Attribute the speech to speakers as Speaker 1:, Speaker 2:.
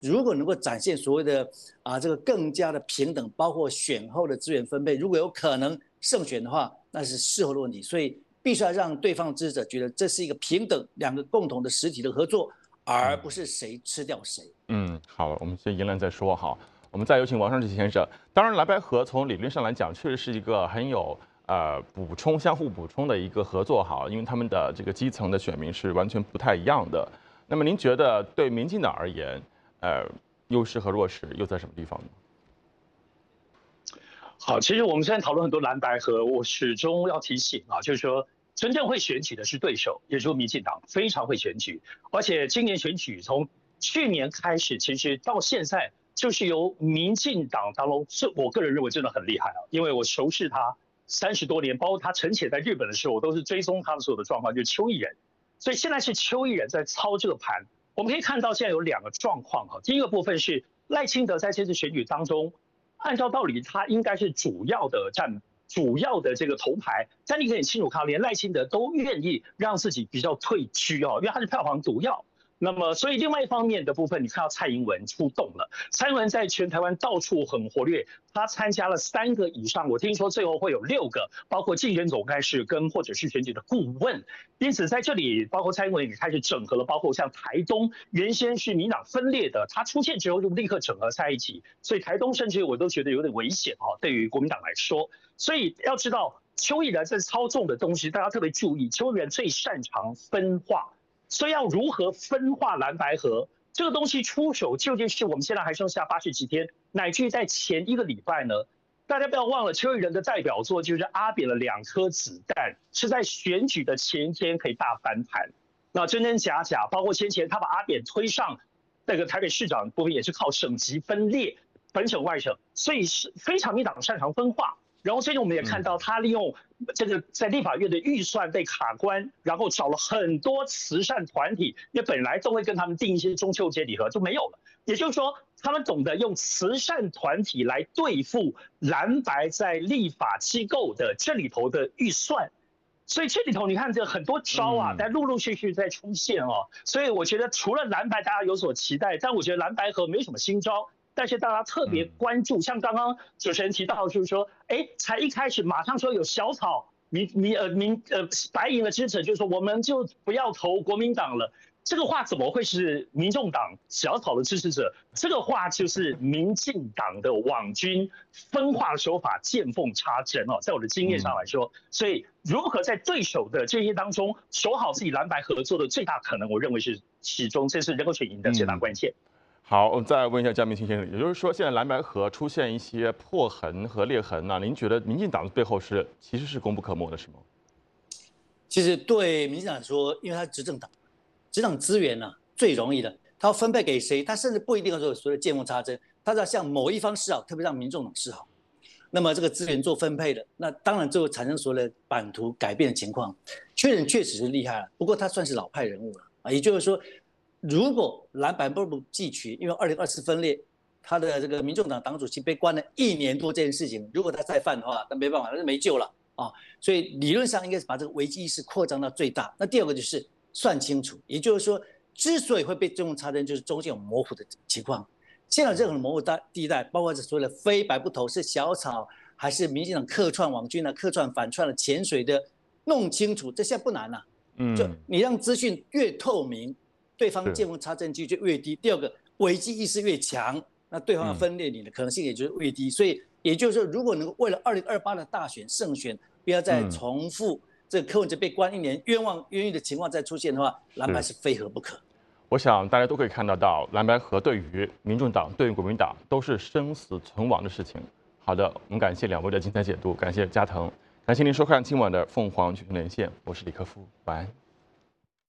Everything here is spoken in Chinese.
Speaker 1: 如果能够展现所谓的这个更加的平等，包括选后的资源分配，如果有可能胜选的话，那是事后的问题，所以必须要让对方支持者觉得这是一个平等两个共同的实体的合作，而不是谁吃掉谁。
Speaker 2: 好了，我们先迎来再说哈。我们再有请王尚志先生。当然，蓝白合从理论上来讲，确实是一个很有相互补充的一个合作哈，因为他们的这个基层的选民是完全不太一样的。那么您觉得对民进党而言，优势和弱势又在什么地方呢？
Speaker 3: 好，其实我们现在讨论很多蓝白合，我始终要提醒就是说真正会选举的是对手，也就是民进党非常会选举，而且今年选举从去年开始，其实到现在就是由民进党当中，是我个人认为真的很厉害因为我熟识他30多年，包括他沉潜在日本的时候，我都是追踪他的所有的状况，就是邱毅人，所以现在是邱毅人在操这个盘。我们可以看到现在有2个状况第一个部分是赖清德在这次选举当中，按照道理他应该是主要的这个头牌，但你可以很清楚看到，连赖清德都愿意让自己比较退居因为他是票房毒药。那么，所以另外一方面的部分，你看到蔡英文出动了。蔡英文在全台湾到处很活跃，他参加了3个以上，我听说最后会有6个，包括竞选总干事跟或者是选举的顾问。因此在这里，包括蔡英文也开始整合了，包括像台东原先是民党分裂的，他出现之后就立刻整合在一起，所以台东甚至我都觉得有点危险对于国民党来说。所以要知道，邱毅人在操纵的东西，大家特别注意，邱毅人最擅长分化。所以要如何分化蓝白合这个东西出手，究竟是我们现在还剩下80几天，乃至于在前1个礼拜呢？大家不要忘了，邱毅人的代表作就是阿扁的2颗子弹，是在选举的前一天可以大翻盘。那真真假假，包括先前他把阿扁推上那个台北市长部分，也是靠省级分裂，本省外省，所以是非常民党擅长分化。然后最近我们也看到，他利用这个在立法院的预算被卡关，然后找了很多慈善团体，因为本来都会跟他们订一些中秋节礼盒，就没有了。也就是说，他们懂得用慈善团体来对付蓝白在立法机构的这里头的预算。所以这里头你看，这很多招但陆陆续续在出现所以我觉得除了蓝白大家有所期待，但我觉得蓝白合没什么新招。但是大家特别关注，像刚刚主持人提到，就是说，才一开始马上说有小草白营的支持，就是说我们就不要投国民党了。这个话怎么会是民众党小草的支持者？这个话就是民进党的网军分化手法见缝插针在我的经验上来说，所以如何在对手的这些当中守好自己蓝白合作的最大可能，我认为是其中这是人口选赢的最大关键。
Speaker 2: 好，我们再问一下江明清先生，也就是说，现在蓝白合出现一些破痕和裂痕您觉得民进党的背后其实是功不可没的，是吗？
Speaker 1: 其实对民进党来说，因为他执政党，执政资源最容易的，他要分配给谁，他甚至不一定要说所谓的见缝插针，他要向某一方示好，特别让民众党示好。那么这个资源做分配的，那当然就会产生所谓的版图改变的情况。确实是厉害了，不过他算是老派人物了也就是说。如果蓝白不汲取，因为2024分裂，他的这个民众党党主席被关了1年多这件事情，如果他再犯的话，那没办法，那就没救了所以理论上应该是把这个危机意识扩张到最大。那第2个就是算清楚，也就是说，之所以会被中共插针，就是中间有模糊的情况。现在有任何模糊地带，包括所谓的非白不投是小草，还是民进党客串网军客串反串的潜水的，弄清楚，这现在不难就你让资讯越透明。对方见缝插针机就越低。第2个，危机意识越强，那对方要分裂你的可能性也就是越低。所以也就是说，如果能够为了2028的大选胜选，不要再重复这个柯文哲被关1年冤枉冤狱的情况再出现的话，蓝白是非合不可。
Speaker 2: 我想大家都可以看得到，蓝白合对于民众党、对于国民党都是生死存亡的事情。好的，我们感谢2位的精彩解读，感谢嘉腾，感谢您收看今晚的凤凰群连线，我是李克夫，晚安。